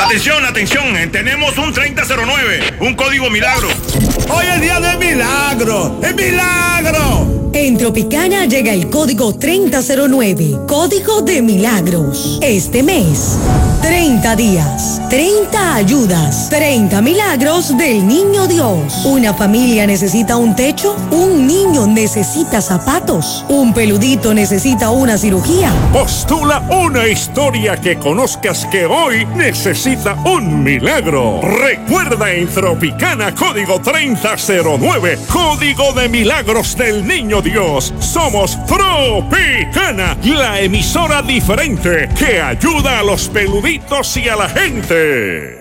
Atención, atención, tenemos un 3009, un código milagro. Hoy es día de milagro, ¡es milagro! En Tropicana llega el código 3009, código de milagros. Este mes, 30 días, 30 ayudas, 30 milagros del Niño Dios. Una familia necesita un techo, un niño necesita zapatos, un peludito necesita una cirugía. Postula una historia que conozcas que hoy necesita un milagro. Recuerda en Tropicana código 3009, código de milagros del Niño Dios. Somos Tropicana, la emisora diferente que ayuda a los peluditos y a la gente.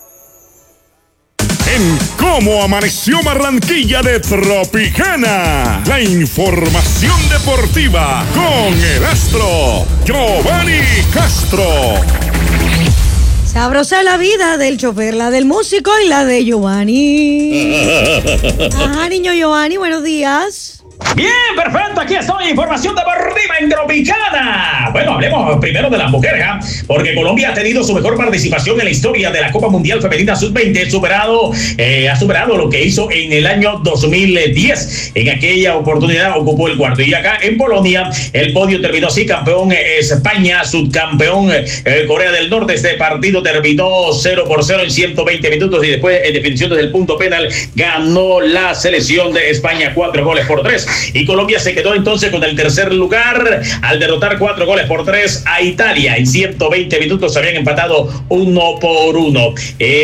En Cómo Amaneció Barranquilla de Tropicana, la información deportiva con el astro Giovanni Castro. Sabrosa la vida del chofer, la del músico y la de Giovanni. Ajá, niño Giovanni, buenos días. Bien, perfecto, aquí estoy, información deportiva en Tropicana. Bueno, hablemos primero de las mujeres, porque Colombia ha tenido su mejor participación en la historia de la Copa Mundial Femenina Sub-20, ha superado lo que hizo en el año 2010. En aquella oportunidad ocupó el cuarto. Y acá en Polonia, el podio terminó así: campeón España, subcampeón Corea del Norte. Este partido terminó 0-0 en 120 minutos y después, en definición desde el punto penal, ganó la selección de España 4-3. Y Colombia se quedó entonces con el tercer lugar al derrotar 4-3 a Italia. En 120 minutos habían empatado 1-1.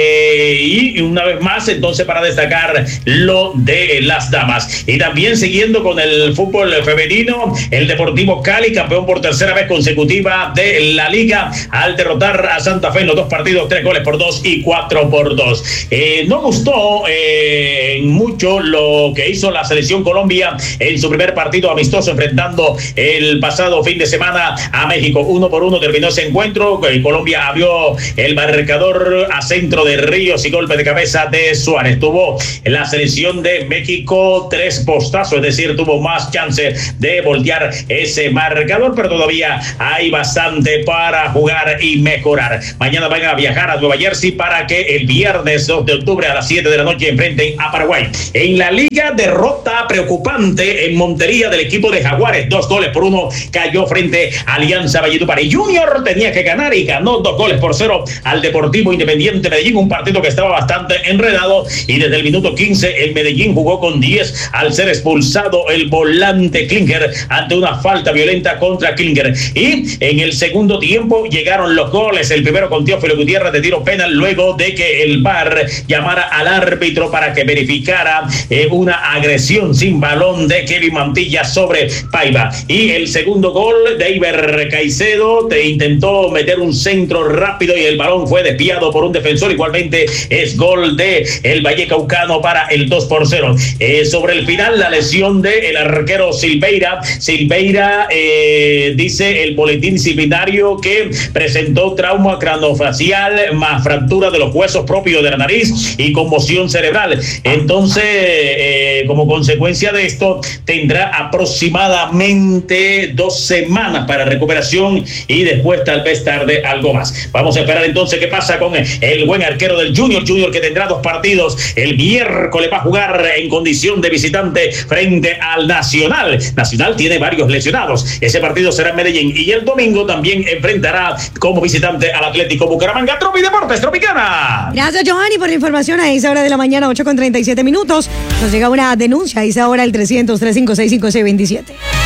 Y una vez más, entonces, para destacar lo de las damas. Y también siguiendo con el fútbol femenino, el Deportivo Cali, campeón por tercera vez consecutiva de la liga, al derrotar a Santa Fe en los dos partidos, 3-2 y 4-2. No gustó mucho lo que hizo la selección Colombia en su primer partido amistoso, enfrentando el pasado fin de semana a México. 1-1 terminó ese encuentro. Colombia abrió el marcador a centro de Ríos y golpe de cabeza de Suárez. Tuvo la selección de México 3 postazos, es decir, tuvo más chance de voltear ese marcador, pero todavía hay bastante para jugar y mejorar. Mañana van a viajar a Nueva Jersey para que el viernes 2 de octubre a las 7 de la noche enfrenten a Paraguay. En la liga, derrota preocupante en Montería del equipo de Jaguares. 2-1 cayó frente a Alianza Valledupar. Y Junior tenía que ganar y ganó 2-0 al Deportivo Independiente Medellín, un partido que estaba bastante enredado, y desde el minuto 15 el Medellín jugó con 10 al ser expulsado el volante Klinger ante una falta violenta contra Klinger. Y en el segundo tiempo llegaron los goles. El primero con Teófilo Gutiérrez de tiro penal, luego de que el VAR llamara al árbitro para que verificara una agresión sin balón de Kevin Mantilla sobre Paiva. Y el segundo gol de Iber Caicedo, intentó meter un centro rápido y el balón fue desviado por un defensor. Igualmente es gol de el Vallecaucano para el 2-0. Sobre el final, la lesión de el arquero Silveira, dice el boletín disciplinario que presentó trauma craneofacial más fractura de los huesos propios de la nariz y conmoción cerebral. Entonces, como consecuencia de esto, tendrá aproximadamente 2 semanas para recuperación y después tal vez tarde algo más. Vamos a esperar entonces qué pasa con el buen arquero del Junior que tendrá 2 partidos. El miércoles va a jugar en condición de visitante frente al Nacional. Nacional tiene varios lesionados. Ese partido será en Medellín, y el domingo también enfrentará como visitante al Atlético Bucaramanga. Tropi Deportes Tropicana. Gracias, Giovanni, por la información. A esa hora de la mañana, 8:37 minutos, nos llega una denuncia. A esa hora, el 300-356-5627.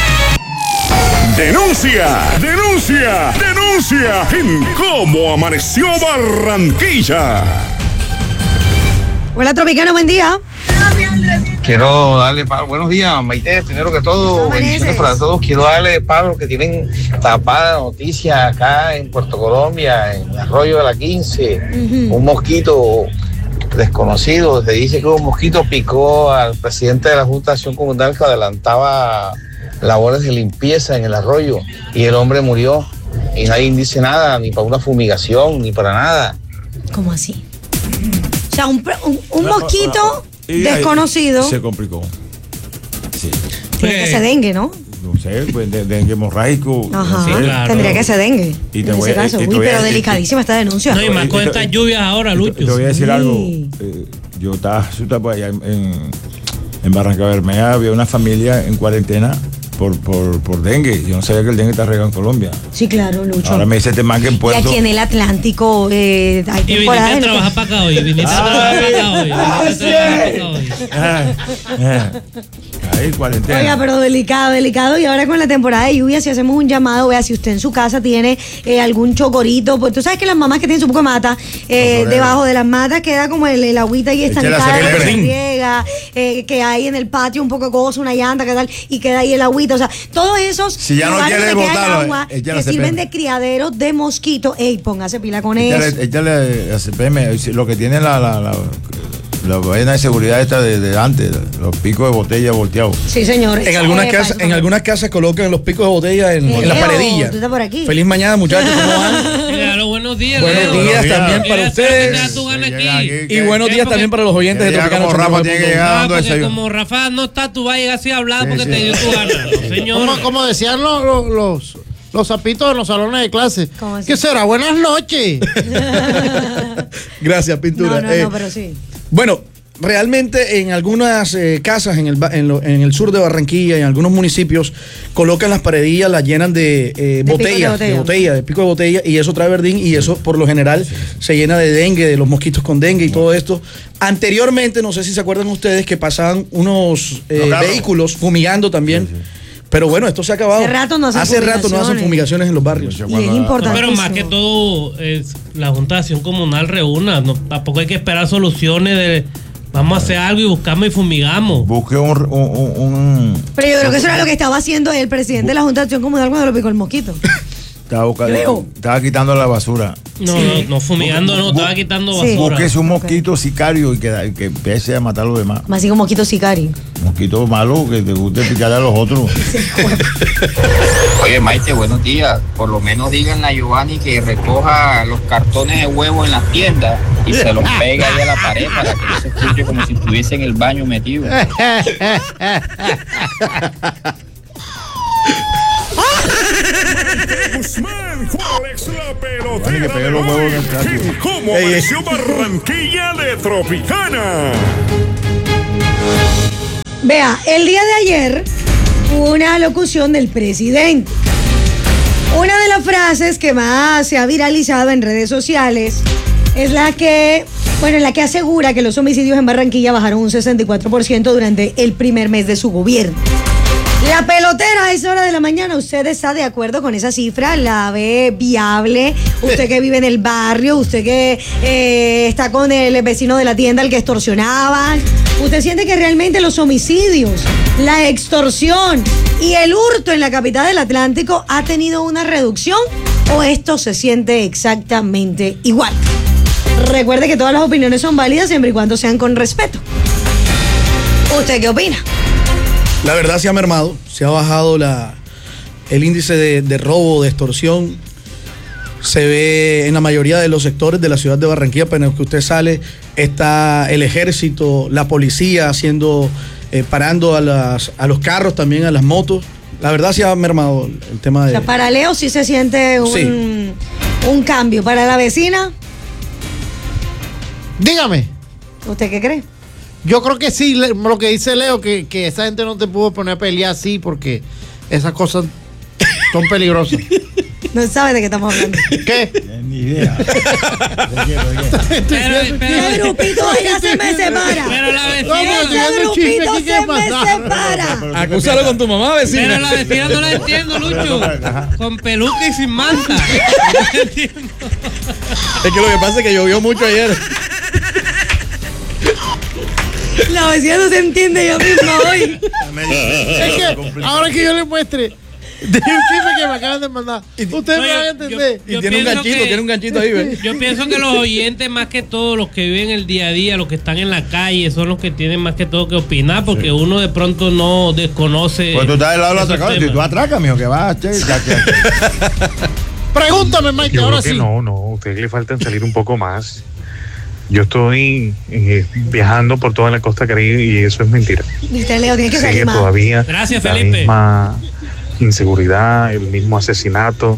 Denuncia en Cómo Amaneció Barranquilla. Hola, Tropicana, buen día. Quiero darle palo. Buenos días, Maite. Primero que todo, bendiciones para todos. Quiero darle palo que tienen tapada noticia acá en Puerto Colombia, en el Arroyo de la 15. Un mosquito desconocido. Se dice que un mosquito picó al presidente de la Junta de Acción Comunal que adelantaba labores de limpieza en el arroyo, y el hombre murió. Y nadie dice nada, ni para una fumigación, ni para nada. ¿Cómo así? O sea, un mosquito desconocido. Se complicó. Sí. Tiene que ser dengue, ¿no? no sé, pues dengue hemorrágico. Ajá, no sé. claro. Tendría que ser dengue. Y te en voy ese a- caso. y te Uy, voy a- pero y te- delicadísima esta denuncia. No, y más con estas lluvias ahora, Lucho. Te voy a decir Sí. algo. Yo estaba asustado pues, allá en Barranca Bermeja, había una familia en cuarentena por dengue. Yo no sabía que el dengue está regado en Colombia. Sí, claro, Lucho. Ahora me dice este man que en Y Puerto... aquí en el Atlántico hay Y viniste temporadas a en las que- trabajar para acá hoy. Viniste a trabajar para acá hoy. Viniste a trabajar para acá hoy. Ahí, cuarentena. Oiga, pero delicado. Y ahora con la temporada de lluvia, si hacemos un llamado, vea, si usted en su casa tiene algún chocorito, pues tú sabes que las mamás que tienen su poco de mata, debajo de las matas queda como el agüita ahí Échale estancada, a hacer el que se verdín. riega, que hay en el patio un poco de cosa, una llanta, que tal, y queda ahí el agüita. O sea, todos esos Si ya no lugares quiere donde queda el botarlo, agua, échale que a sirven CPM. de criaderos de mosquitos, póngase pila con eso. Échale a CPM, lo que tiene la vaina de seguridad esta de antes, los picos de botella volteados. Sí, señores. En algunas casas colocan los picos de botella en las Leo, paredillas. tú estás por aquí. Feliz mañana, muchachos, ¿cómo van? Claro, buenos días. Buenos Leo. días días. también para Mira, ¿sabes qué te da ustedes. tu gana Que llega aquí? aquí. Y buenos días también para los oyentes de Que llega Tropicana como Rafa 89.1. tiene que llegar dando Porque desayuno. como Rafa no está, tú vas a llegar así a hablar Sí, porque sí. te dio tu gana. No, señor. Como decían los zapitos en los salones de clase. ¿Cómo así? ¿Qué será? Buenas noches. Gracias, Pintura. No, pero sí. Bueno, realmente en algunas casas en el sur de Barranquilla, en algunos municipios, colocan las paredillas, las llenan de botellas, de pico de botella, y eso trae verdín, y eso por lo general se llena de dengue, de los mosquitos con dengue y todo esto. Anteriormente, no sé si se acuerdan ustedes que pasaban unos vehículos fumigando también. Pero bueno, esto se ha acabado. Hace rato no hacen fumigaciones en los barrios. Y es importante. Pero más que todo, la Junta de Acción Comunal reúna. No, tampoco hay que esperar soluciones de vamos a hacer algo y buscamos y fumigamos. Busque un Pero yo creo que eso era lo que estaba haciendo el presidente de la Junta de Acción Comunal cuando lo picó el mosquito. estaba quitando la basura. No, no fumigando, no, estaba quitando Sí. basura. Busque un mosquito sicario y que empiece a matar a los demás. Más así como mosquito sicari. Mosquito malo que te guste picar a los otros. Oye, Maite, buenos días. Por lo menos díganle a Giovanni que recoja los cartones de huevo en las tiendas y se los pega ahí a la pared para que no se escuche como si estuviese en el baño metido. Guzmán, ¿cuál es la Vale, que pelotera pegue de los huevos en el hoy? plato. ¿Cómo amaneció Barranquilla de Tropicana? Vea, el día de ayer hubo una locución del presidente. Una de las frases que más se ha viralizado en redes sociales es la que asegura que los homicidios en Barranquilla bajaron un 64% durante el primer mes de su gobierno. La pelotera a esa hora de la mañana, ¿usted está de acuerdo con esa cifra? ¿La ve viable? Usted que vive en el barrio, usted que está con el vecino de la tienda al que extorsionaban. ¿Usted siente que realmente los homicidios, la extorsión y el hurto en la capital del Atlántico ha tenido una reducción? ¿O esto se siente exactamente igual? Recuerde que todas las opiniones son válidas siempre y cuando sean con respeto. ¿Usted qué opina? La verdad se ha mermado, se ha bajado el índice de robo, de extorsión. Se ve en la mayoría de los sectores de la ciudad de Barranquilla, pero en el que usted sale está el ejército, la policía parando a los carros también, a las motos. La verdad se ha mermado el tema de... O sea, para Leo sí se siente un cambio. Para la vecina, Dígame. ¿usted qué cree? Yo creo que sí, lo que dice Leo, que esa gente no te pudo poner a pelear así porque esas cosas son peligrosas. No sabe de qué estamos hablando. ¿Qué? Ni idea. ¿Qué grupito allá se me separa? Pero la vecina, ¿Qué grupito se me separa? Acúsalo con tu mamá, vecina. pero la vecina no la entiendo, Lucho. Con peluca y sin manta. No entiendo. Es que lo que pasa es que llovió mucho ayer. La vecina no se entiende yo misma hoy. Es que ahora que yo le muestre de un chisme que me acaban de mandar, ustedes me van a entender. Y tiene un ganchito ahí, ¿ves? Yo pienso que los oyentes, más que todo, los que viven el día a día, los que están en la calle, son los que tienen más que todo que opinar, porque uno de pronto no desconoce. Pues tú estás del lado del esos atracador. Si temas. tú atracas, mijo, que vas, che. Pregúntame, Maite, Yo ahora creo que sí. no, a ustedes le faltan salir un poco más. Yo estoy viajando por toda la costa caribe y eso es mentira. Viste, Leo, tienes que Sigue salir más. todavía Gracias, la Felipe. misma inseguridad, el mismo asesinato.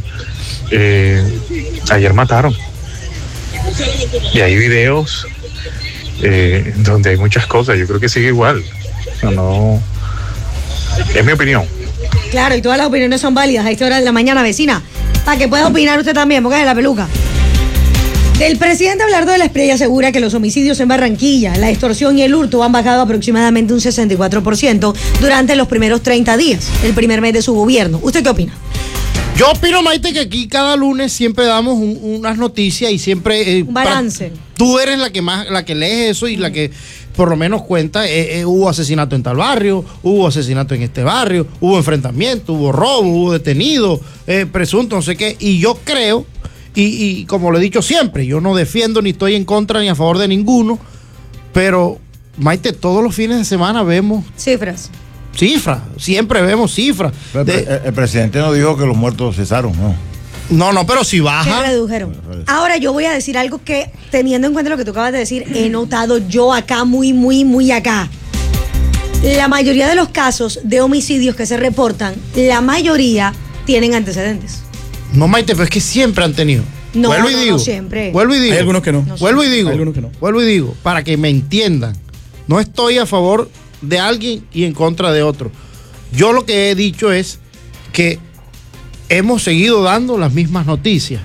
Ayer mataron. Y hay videos donde hay muchas cosas. Yo creo que sigue igual. O sea, no. Es mi opinión. Claro, y todas las opiniones son válidas a esta hora de la mañana, vecina. Para que pueda opinar usted también, póngase la peluca. El presidente Abelardo de la Espriella asegura que los homicidios en Barranquilla, la extorsión y el hurto han bajado aproximadamente un 64% durante los primeros 30 días, el primer mes de su gobierno. ¿Usted qué opina? Yo opino, Maite, que aquí cada lunes siempre damos unas noticias y siempre... un balance. Tú eres la que lees eso y la que por lo menos cuenta, hubo asesinato en tal barrio, hubo asesinato en este barrio, hubo enfrentamiento, hubo robo, hubo detenido, presunto, no sé qué. Y yo creo, y como lo he dicho siempre, yo no defiendo ni estoy en contra ni a favor de ninguno, pero, Maite, todos los fines de semana vemos... Cifras, siempre vemos cifras. El presidente no dijo que los muertos cesaron, ¿no? No, pero si baja. Se redujeron. Ahora yo voy a decir algo que, teniendo en cuenta lo que tú acabas de decir, he notado yo acá, muy acá. La mayoría de los casos de homicidios que se reportan, la mayoría tienen antecedentes. No, Maite, pero es que siempre han tenido. No, no siempre. Vuelvo y digo. Hay algunos que no. Vuelvo y digo. Hay algunos que no. Vuelvo y digo, para que me entiendan. No estoy a favor de alguien y en contra de otro. Yo lo que he dicho es que hemos seguido dando las mismas noticias.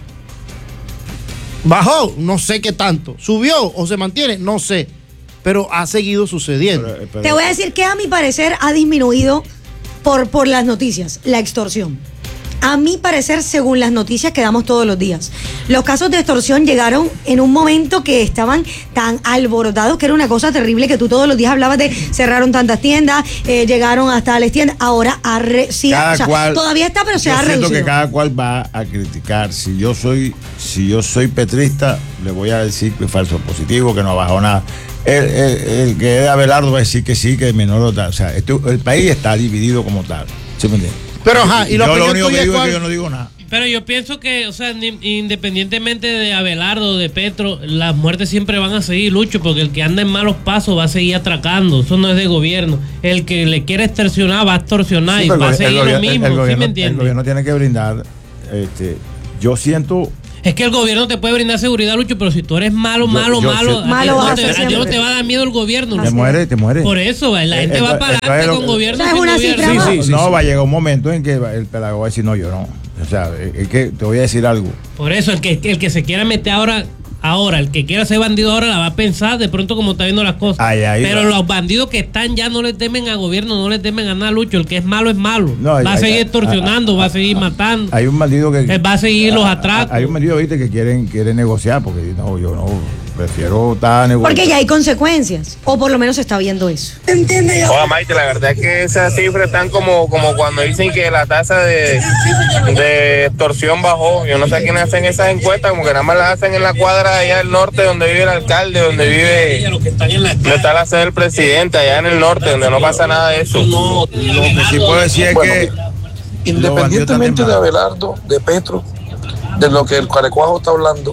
Bajó, no sé qué tanto. Subió o se mantiene, no sé. Pero ha seguido sucediendo. Te voy a decir que a mi parecer ha disminuido por las noticias, la extorsión. A mi parecer, según las noticias que damos todos los días. Los casos de extorsión llegaron en un momento que estaban tan alborotados que era una cosa terrible, que tú todos los días hablabas de cerraron tantas tiendas, llegaron hasta las tiendas. Ahora todavía está, pero se ha reducido. Yo siento que cada cual va a criticar. Si yo soy petrista, le voy a decir que es falso positivo, que no ha bajado nada. El que es Abelardo va a decir que sí, que es menor o tal. O sea, el país está dividido como tal. ¿Sí me entiendes? Pero ajá, y yo lo único que digo es que yo no digo nada. Pero yo pienso que, o sea, independientemente de Abelardo, de Petro, las muertes siempre van a seguir, Lucho, porque el que anda en malos pasos va a seguir atracando. Eso no es de gobierno. El que le quiere extorsionar va a extorsionar, sí, y va a seguir lo mismo. ¿Sí me entiendes? El gobierno tiene que brindar. Yo siento. Es que el gobierno te puede brindar seguridad, Lucho, pero si tú eres malo, a ti no te va a dar miedo el gobierno. Te mueres. Por eso, la gente va para adelante con gobierno. Es una cifra. No, va a llegar un momento en que el pedagogo va a decir, no, yo no. O sea, es que te voy a decir algo. Por eso, el que se quiera meter ahora, el que quiera ser bandido ahora la va a pensar de pronto como está viendo las cosas. Pero los bandidos que están ya no le temen al gobierno, no le temen a nada, Lucho. El que es malo es malo. Va a seguir extorsionando, va a seguir matando. Hay un bandido que va a seguir los atracos. Hay un bandido, viste, que quiere negociar, porque yo no prefiero estar negociando. Porque ya hay consecuencias, o por lo menos se está viendo eso. Oiga, Maite, la verdad es que esas cifras están como cuando dicen que la tasa de extorsión bajó. Yo no sé a quiénes hacen esas encuestas, como que nada más las hacen en la cuadra allá del norte, donde vive el alcalde, donde está la sede del presidente, allá en el norte, donde no pasa nada de eso. Lo que sí puedo decir es que, independientemente de Abelardo, de Petro, de lo que el Carecuajo está hablando,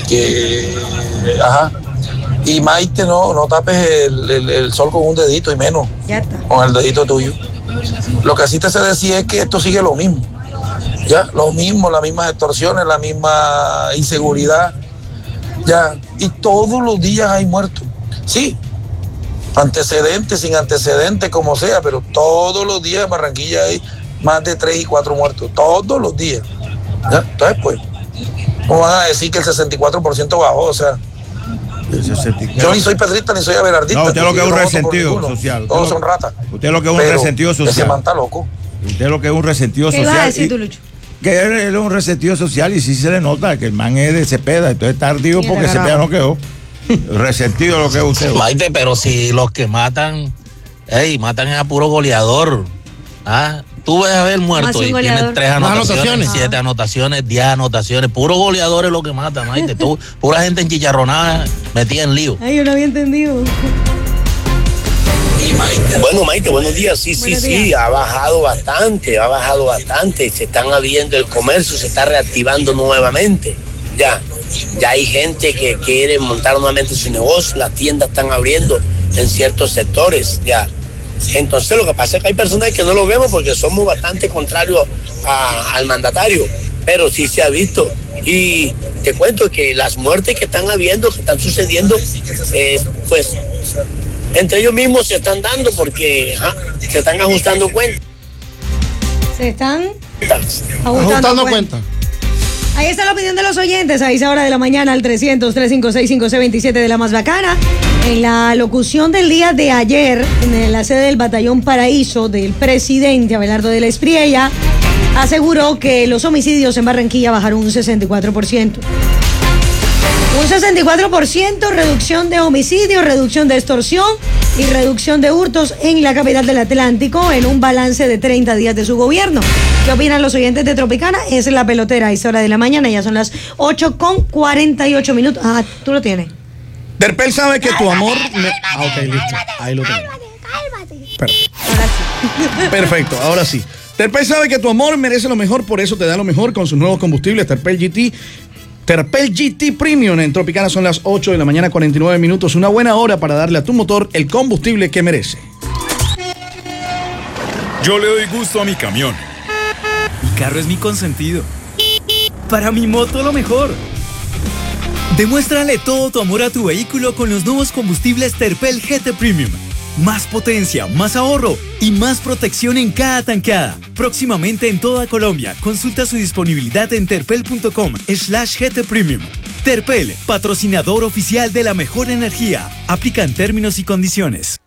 y Maite, no tapes el sol con un dedito y menos con el dedito tuyo. Lo que sí te sé decir es que esto sigue lo mismo, lo mismo, las mismas extorsiones, la misma inseguridad, y todos los días hay muertos, sí, antecedentes, sin antecedentes, como sea, pero todos los días en Barranquilla hay más de 3 y 4 muertos, todos los días, entonces pues, ¿cómo van a decir que el 64% bajó? O sea, yo ni soy petrista ni soy abelardista. No, usted lo que es un resentido social. Todos son ratas. Usted lo que es un resentido social. Ese man está loco. Usted lo que es un resentido social. ¿Qué vas a decir tú, Lucho? Que él es un resentido social y sí se le nota que el man es de Cepeda, entonces está ardido porque Cepeda no quedó. Resentido lo que es usted. Maite, pero si los que matan a puro goleador. Tú ves a ver muerto y tiene 3 anotaciones, 7 anotaciones, 10 anotaciones. Puro goleador es lo que mata, Maite. Pura gente enchicharronada metida en lío. Ay, yo no había entendido. Bueno, Maite, buenos días. Sí, ha bajado bastante. Se están abriendo el comercio, se está reactivando nuevamente. Ya hay gente que quiere montar nuevamente su negocio, las tiendas están abriendo en ciertos sectores, Entonces lo que pasa es que hay personas que no lo vemos porque somos bastante contrarios al mandatario, pero sí se ha visto. Y te cuento que las muertes que están habiendo, que están sucediendo, pues entre ellos mismos se están dando porque se están ajustando cuentas. Se están ajustando cuentas. Ahí está la opinión de los oyentes a esa hora de la mañana al 300-356-5627 de la más bacana. En la locución del día de ayer, en la sede del Batallón Paraíso del presidente Abelardo de la Espriella, aseguró que los homicidios en Barranquilla bajaron un 64%. Un 64%, reducción de homicidios, reducción de extorsión y reducción de hurtos en la capital del Atlántico en un balance de 30 días de su gobierno. ¿Qué opinan los oyentes de Tropicana? Es la pelotera a esa hora de la mañana, ya son las 8:48. Ah, tú lo tienes. Terpel sabe que tu amor... ok, listo. Ahí lo tengo. Perfecto, ahora sí. Terpel sabe que tu amor merece lo mejor, por eso te da lo mejor con sus nuevos combustibles Terpel GT. Terpel GT Premium en Tropicana son las 8 de la mañana, 49 minutos. Una buena hora para darle a tu motor el combustible que merece. Yo le doy gusto a mi camión. Mi carro es mi consentido. Para mi moto lo mejor. Demuéstrale todo tu amor a tu vehículo con los nuevos combustibles Terpel GT Premium. Más potencia, más ahorro y más protección en cada tanqueada. Próximamente en toda Colombia. Consulta su disponibilidad en terpel.com/GT Premium. Terpel, patrocinador oficial de la mejor energía. Aplican términos y condiciones.